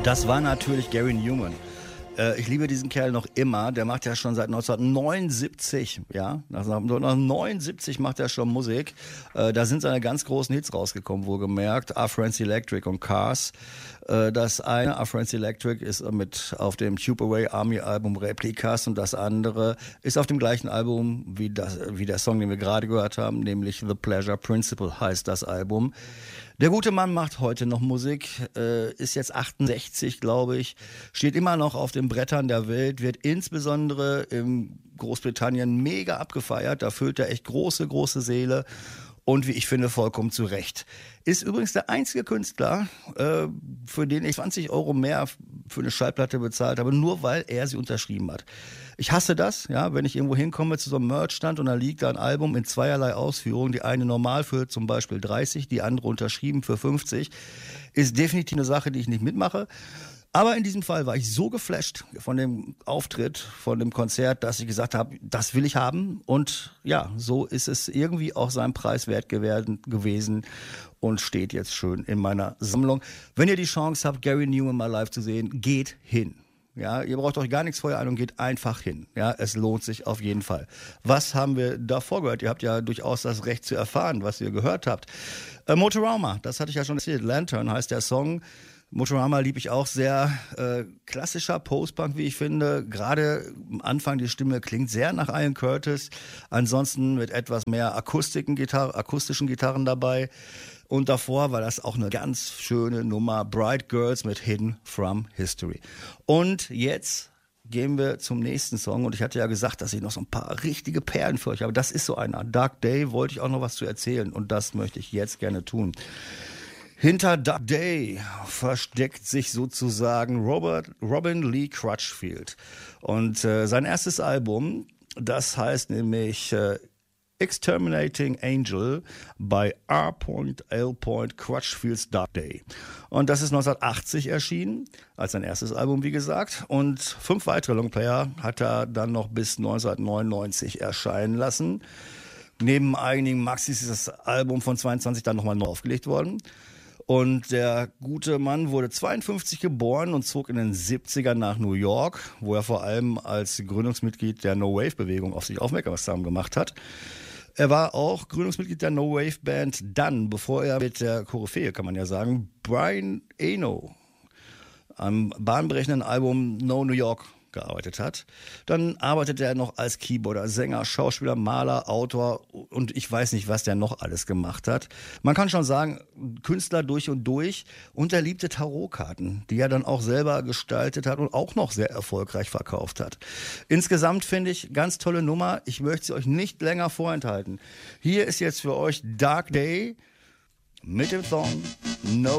Das war natürlich Gary Numan. Ich liebe diesen Kerl noch immer. Der macht ja schon seit 1979, ja. Nach 1979 macht er schon Musik. Da sind seine ganz großen Hits rausgekommen, wohlgemerkt. Friends Electric und Cars. Das eine, Friends Electric, ist mit auf dem Tube Away Army Album Replicas und das andere ist auf dem gleichen Album wie der Song, den wir gerade gehört haben, nämlich The Pleasure Principle heißt das Album. Der gute Mann macht heute noch Musik, ist jetzt 68, glaube ich, steht immer noch auf den Brettern der Welt, wird insbesondere in Großbritannien mega abgefeiert, da füllt er echt große, große Seele und wie ich finde vollkommen zu Recht. Ist übrigens der einzige Künstler, für den ich 20 Euro mehr für eine Schallplatte bezahlt habe, nur weil er sie unterschrieben hat. Ich hasse das, ja, wenn ich irgendwo hinkomme zu so einem Merchstand und da liegt da ein Album in zweierlei Ausführung, die eine normal für zum Beispiel 30, die andere unterschrieben für 50, ist definitiv eine Sache, die ich nicht mitmache. Aber in diesem Fall war ich so geflasht von dem Auftritt, von dem Konzert, dass ich gesagt habe, das will ich haben. Und ja, so ist es irgendwie auch seinem Preis wert gewesen und steht jetzt schön in meiner Sammlung. Wenn ihr die Chance habt, Gary Numan mal live zu sehen, geht hin. Ja, ihr braucht euch gar nichts vorher ein und geht einfach hin. Ja, es lohnt sich auf jeden Fall. Was haben wir davor gehört? Ihr habt ja durchaus das Recht zu erfahren, was ihr gehört habt. Motorama, das hatte ich ja schon erzählt. Lantern heißt der Song. Motorama liebe ich auch sehr. Klassischer Post-Punk, wie ich finde. Gerade am Anfang die Stimme klingt sehr nach Ian Curtis. Ansonsten mit etwas mehr akustischen Gitarren dabei. Und davor war das auch eine ganz schöne Nummer, Bright Girls mit Hidden from History. Und jetzt gehen wir zum nächsten Song. Und ich hatte ja gesagt, dass ich noch so ein paar richtige Perlen für euch habe. Das ist so einer. Dark Day wollte ich auch noch was zu erzählen. Und das möchte ich jetzt gerne tun. Hinter Dark Day versteckt sich sozusagen Robin Lee Crutchfield. Und sein erstes Album, das heißt nämlich Exterminating Angel bei R.L. Crutchfield's Dark Day. Und das ist 1980 erschienen, als sein erstes Album, wie gesagt. Und 5 weitere Longplayer hat er dann noch bis 1999 erscheinen lassen. Neben einigen Maxis ist das Album von 22 dann nochmal neu aufgelegt worden. Und der gute Mann wurde 52 geboren und zog in den 70ern nach New York, wo er vor allem als Gründungsmitglied der No-Wave-Bewegung auf sich aufmerksam gemacht hat. Er war auch Gründungsmitglied der No-Wave-Band dann, bevor er mit der Koryphäe, kann man ja sagen, Brian Eno am bahnbrechenden Album No New York gearbeitet hat. Dann arbeitete er noch als Keyboarder, Sänger, Schauspieler, Maler, Autor und ich weiß nicht, was der noch alles gemacht hat. Man kann schon sagen, Künstler durch und er liebte Tarotkarten, die er dann auch selber gestaltet hat und auch noch sehr erfolgreich verkauft hat. Insgesamt finde ich, ganz tolle Nummer. Ich möchte sie euch nicht länger vorenthalten. Hier ist jetzt für euch Dark Day mit dem Song No